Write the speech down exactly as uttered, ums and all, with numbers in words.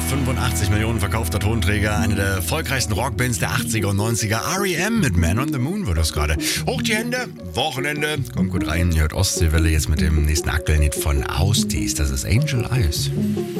fünfundachtzig Millionen verkaufter Tonträger, eine der erfolgreichsten Rockbands der achtziger und neunziger. R E M mit Man on the Moon wird das gerade. Hoch die Hände, Wochenende, kommt gut rein. Ihr hört Ostseewelle jetzt mit dem nächsten aktuellen Hit von Austees. Das ist Angel Eyes.